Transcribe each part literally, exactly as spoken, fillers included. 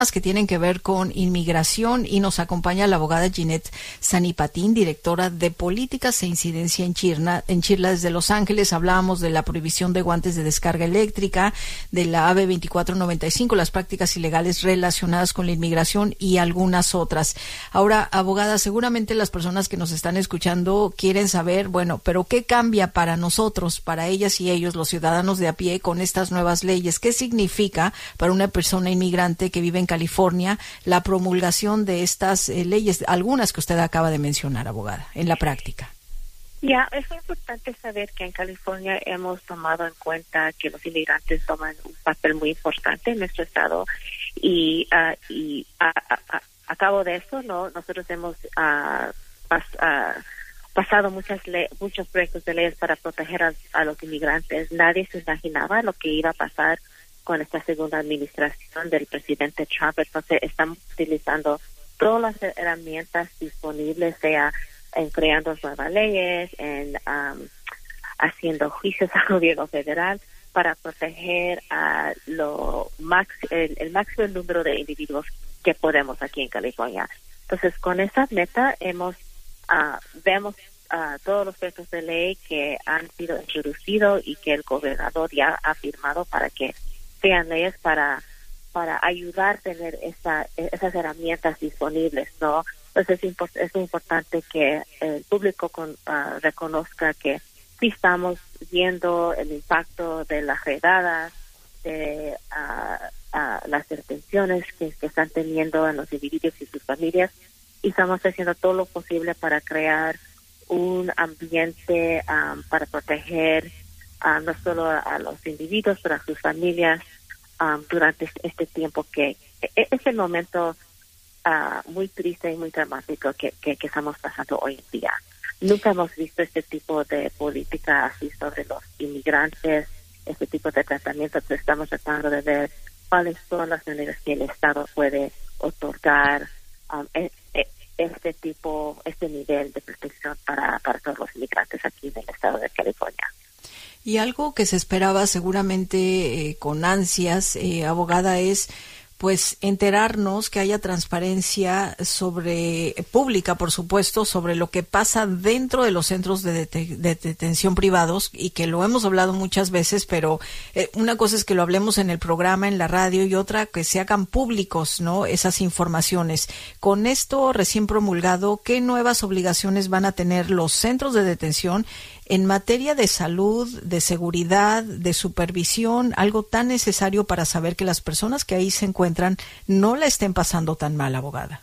que tienen que ver con inmigración, y nos acompaña la abogada Ginette Sanipatín, directora de Políticas e Incidencia en Chirna, en Chirla desde Los Ángeles. Hablábamos de la prohibición de guantes de descarga eléctrica, de la A B veinticuatro noventa y cinco, las prácticas ilegales relacionadas con la inmigración y algunas otras. Ahora, abogada, seguramente las personas que nos están escuchando quieren saber, bueno, pero ¿qué cambia para nosotros, para ellas y ellos, los ciudadanos de a pie, con estas nuevas leyes? ¿Qué significa para una persona inmigrante que vive en California la promulgación de estas eh, leyes, algunas que usted acaba de mencionar, abogada, en la práctica? Ya, es importante saber que en California hemos tomado en cuenta que los inmigrantes toman un papel muy importante en nuestro estado, y uh, y a, a, a cabo de eso, no, nosotros hemos uh, pas, uh, pasado muchas le muchos proyectos de leyes para proteger a, a los inmigrantes. Nadie se imaginaba lo que iba a pasar con esta segunda administración del presidente Trump. Entonces estamos utilizando todas las herramientas disponibles, sea en creando nuevas leyes, en um, haciendo juicios al gobierno federal para proteger a lo max el, el máximo número de individuos que podemos aquí en California. Entonces, con esa meta hemos uh, vemos uh, todos los proyectos de ley que han sido introducidos y que el gobernador ya ha firmado para que sean leyes para para ayudar a tener esa, esas herramientas disponibles, ¿no? Entonces es, import es importante que el público con, uh, reconozca que sí estamos viendo el impacto de las redadas, de uh, uh, las detenciones que, que están teniendo en los individuos y sus familias, y estamos haciendo todo lo posible para crear un ambiente um, para proteger Uh, no solo a, a los individuos, pero a sus familias um, durante este, este tiempo que es, es el momento uh, muy triste y muy dramático que, que, que estamos pasando hoy en día. Nunca hemos visto este tipo de política así sobre los inmigrantes, este tipo de tratamiento. Entonces estamos tratando de ver cuáles son las maneras que el Estado puede otorgar um, e, e, este tipo, este nivel de protección para, para todos los inmigrantes aquí en el estado de California. Y algo que se esperaba seguramente eh, con ansias, eh, abogada, es pues enterarnos, que haya transparencia sobre pública, por supuesto, sobre lo que pasa dentro de los centros de, de, de detención privados, y que lo hemos hablado muchas veces, pero eh, una cosa es que lo hablemos en el programa, en la radio, y otra que se hagan públicos, ¿no?, esas informaciones. Con esto recién promulgado, ¿qué nuevas obligaciones van a tener los centros de detención en materia de salud, de seguridad, de supervisión, algo tan necesario para saber que las personas que ahí se encuentran no la estén pasando tan mal, abogada?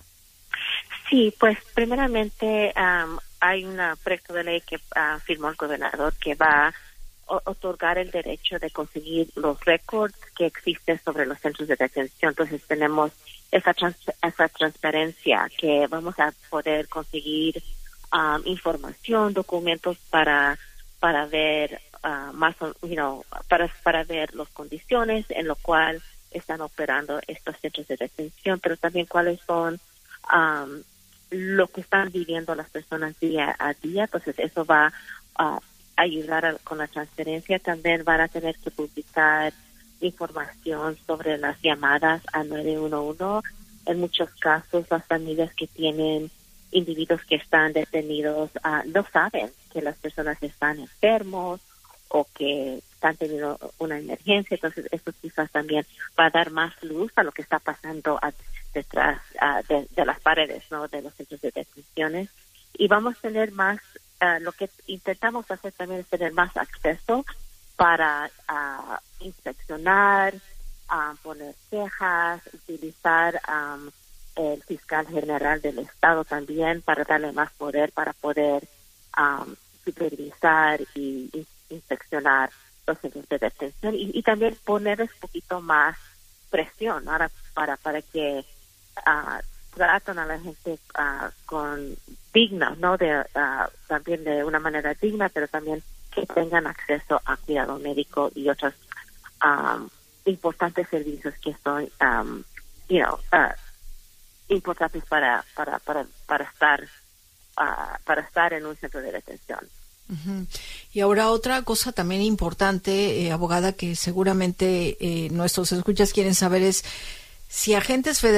Sí, pues primeramente um, hay un proyecto de ley que uh, firmó el gobernador que va a otorgar el derecho de conseguir los récords que existen sobre los centros de detención. Entonces tenemos esa, trans esa transparencia que vamos a poder conseguir Um, información, documentos para para ver uh, más, you know, para para ver las condiciones en lo cual están operando estos centros de detención, pero también cuáles son um, lo que están viviendo las personas día a día. Entonces eso va a uh, ayudar a, con la transferencia. También van a tener que publicar información sobre las llamadas a nueve uno uno. En muchos casos, las familias que tienen individuos que están detenidos uh, no saben que las personas están enfermos o que están teniendo una emergencia. Entonces esto quizás también va a dar más luz a lo que está pasando a, detrás uh, de, de las paredes, ¿no?, de los centros de detenciones. Y vamos a tener más, uh, lo que intentamos hacer también es tener más acceso para uh, inspeccionar, uh, poner quejas, utilizar um, el fiscal general del estado también para darle más poder para poder um, supervisar y, y inspeccionar los centros de detención, y, y también poner un poquito más presión ahora para para que uh, tratan a la gente uh, con digna, no de uh, también de una manera digna, pero también que tengan acceso a cuidado médico y otros um, importantes servicios que son um, you know uh, importantes para para para para estar uh, para estar en un centro de detención. Uh-huh. Y ahora otra cosa también importante, eh, abogada, que seguramente eh, nuestros escuchas quieren saber es Si agentes federales